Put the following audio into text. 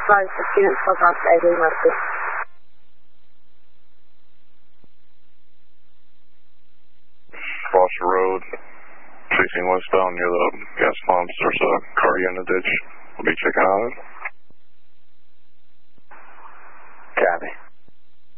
5 students still got Egley Weston. Foster Road, facing westbound near the gas pumps. There's a car in the ditch. We'll be checking on it.